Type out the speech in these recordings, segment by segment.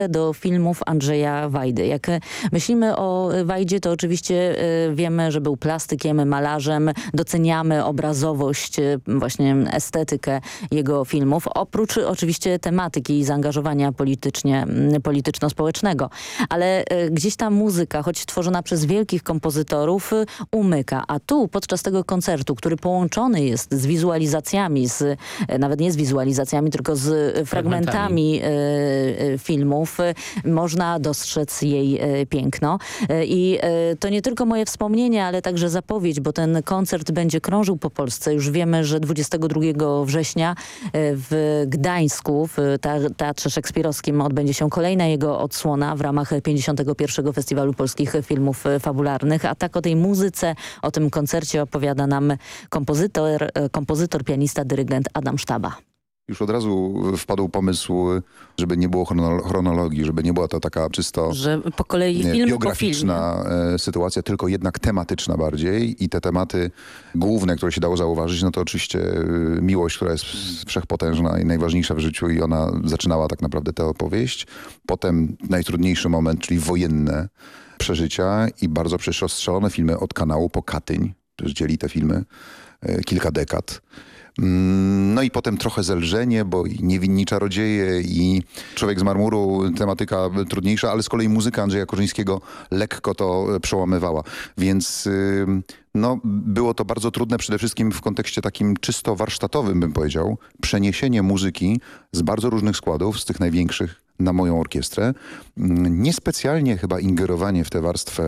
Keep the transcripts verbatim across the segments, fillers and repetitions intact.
do filmów Andrzeja Wajdy. Jak myślimy o Wajdzie, to oczywiście wiemy, że był plastykiem, malarzem, doceniamy obrazowość, właśnie estetykę jego filmów, oprócz oczywiście tematyki i zaangażowania politycznie, polityczno-społecznego. Ale gdzieś ta muzyka, choć tworzona przez wielkich kompozytorów, umyka. A tu podczas tego koncertu, który połączony jest z wizualizacjami, z, nawet nie z wizualizacjami, tylko z fragmentami, fragmentami y, y, filmów, można dostrzec jej piękno. I to nie tylko moje wspomnienie, ale także zapowiedź, bo ten koncert będzie krążył po Polsce. Już wiemy, że dwudziestego drugiego września w Gdańsku, w Teatrze Szekspirowskim odbędzie się kolejna jego odsłona w ramach pięćdziesiątego pierwszego Festiwalu Polskich Filmów Fabularnych. A tak o tej muzyce, o tym koncercie opowiada nam kompozytor, kompozytor, pianista, dyrygent Adam Sztaba. Już od razu wpadł pomysł, żeby nie było chronologii, żeby nie była to taka czysto że po kolei film biograficzna po filmie. sytuacja, tylko jednak tematyczna bardziej. I te tematy główne, które się dało zauważyć, no to oczywiście miłość, która jest wszechpotężna i najważniejsza w życiu i ona zaczynała tak naprawdę tę opowieść. Potem najtrudniejszy moment, czyli wojenne przeżycia i bardzo przecież rozstrzelone filmy od Kanału po Katyń. Też dzieli te filmy kilka dekad. No i potem trochę zelżenie, bo i Niewinni czarodzieje i Człowiek z marmuru, tematyka trudniejsza, ale z kolei muzyka Andrzeja Korzyńskiego lekko to przełamywała. Więc no, było to bardzo trudne przede wszystkim w kontekście takim czysto warsztatowym, bym powiedział. Przeniesienie muzyki z bardzo różnych składów, z tych największych na moją orkiestrę. Niespecjalnie chyba ingerowanie w tę warstwę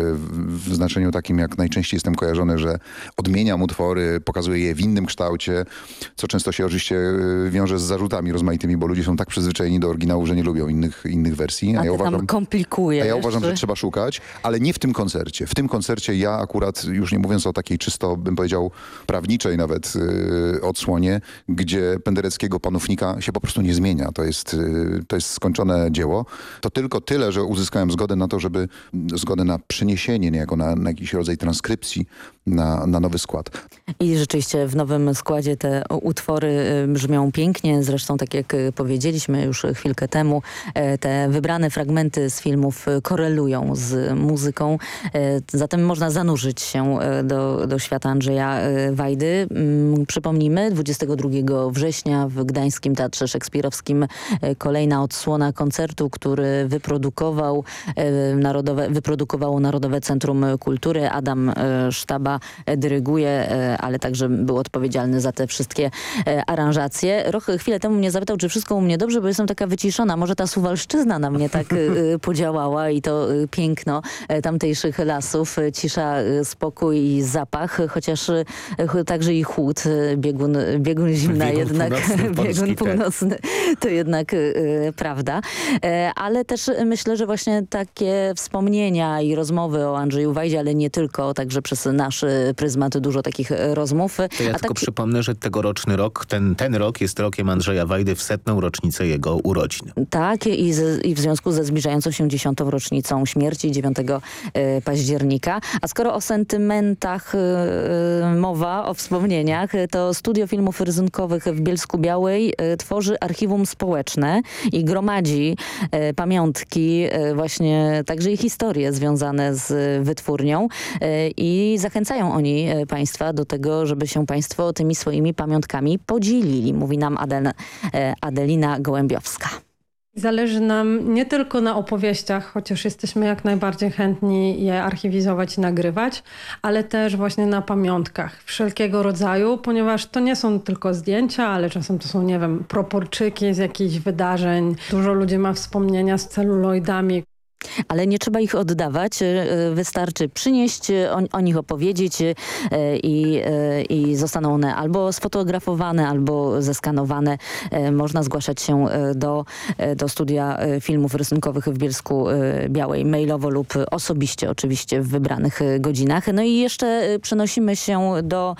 w znaczeniu takim, jak najczęściej jestem kojarzony, że odmieniam utwory, pokazuję je w innym kształcie, co często się oczywiście wiąże z zarzutami rozmaitymi, bo ludzie są tak przyzwyczajeni do oryginału, że nie lubią innych, innych wersji. A, a ja ty uważam, tam komplikuje. A ja uważam, że trzeba szukać, ale nie w tym koncercie. W tym koncercie ja akurat, już nie mówiąc o takiej czysto, bym powiedział, prawniczej nawet yy, odsłonie, gdzie Pendereckiego Panównika się po prostu nie zmienia. To jest, yy, to jest skończone dzieło. To tylko tyle, że uzyskałem zgodę na to, żeby zgodę na przeniesienie niejako na, na jakiś rodzaj transkrypcji na, na nowy skład. I rzeczywiście w nowym składzie te utwory brzmią pięknie. Zresztą tak jak powiedzieliśmy już chwilkę temu, te wybrane fragmenty z filmów korelują z muzyką. Zatem można zanurzyć się do, do świata Andrzeja Wajdy. Przypomnijmy, dwudziestego drugiego września w Gdańskim Teatrze Szekspirowskim kolejna odsłona koncertu, który wyprodukował Narodowe, wyprodukowało Narodowe Centrum Kultury. Adam Sztaba dyryguje, ale także był odpowiedzialny za te wszystkie aranżacje. Roch chwilę temu mnie zapytał, czy wszystko u mnie dobrze, bo jestem taka wyciszona. Może ta Suwalszczyzna na mnie tak podziałała i to piękno tamtejszych lasów, cisza, spokój i zapach, chociaż także i chłód, biegun, biegun zimna biegun jednak, północny, biegun Polski, północny, tak. To jednak prawda. Ale też myślę, że właśnie takie wspomnienia i rozmowy o Andrzeju Wajdzie, ale nie tylko, także przez nasz pryzmat dużo takich rozmów. To ja A tylko tak... przypomnę, że tegoroczny rok, ten, ten rok jest rokiem Andrzeja Wajdy w setną rocznicę jego urodzin. Tak, i, z, i w związku ze zbliżającą się dziesiątą rocznicą śmierci dziewiątego października. A skoro o sentymentach y, mowa, o wspomnieniach, to Studio Filmów Rysunkowych w Bielsku Białej y, tworzy archiwum społeczne i gromadzi y, pamiątki, y, właśnie także i historie związane z wytwórnią y, i zachęcają oni y, Państwa do tego, żeby się Państwo tymi swoimi pamiątkami podzielili, mówi nam Adel, y, Adelina Gołębiowska. Zależy nam nie tylko na opowieściach, chociaż jesteśmy jak najbardziej chętni je archiwizować i nagrywać, ale też właśnie na pamiątkach wszelkiego rodzaju, ponieważ to nie są tylko zdjęcia, ale czasem to są, nie wiem, proporczyki z jakichś wydarzeń. Dużo ludzi ma wspomnienia z celuloidami. Ale nie trzeba ich oddawać, wystarczy przynieść, o, o nich opowiedzieć i, i zostaną one albo sfotografowane, albo zeskanowane. Można zgłaszać się do, do Studia Filmów Rysunkowych w Bielsku Białej mailowo lub osobiście oczywiście w wybranych godzinach. No i jeszcze przenosimy się do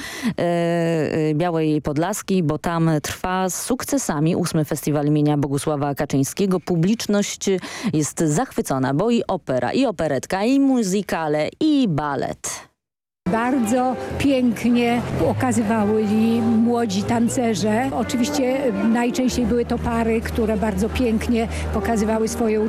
Białej Podlaskiej, bo tam trwa z sukcesami ósmy festiwal imienia Bogusława Kaczyńskiego. Publiczność jest zachwycona, bo i opera, i operetka, i muzykale, i balet. Bardzo pięknie okazywali młodzi tancerze. Oczywiście najczęściej były to pary, które bardzo pięknie pokazywały swoje